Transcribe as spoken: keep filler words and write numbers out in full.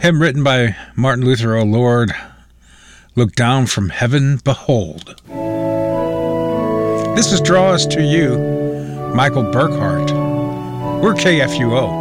Hymn written by Martin Luther. O Lord, look down from heaven, behold. This is Draw Us to You, Michael Burkhart. We're K F U O.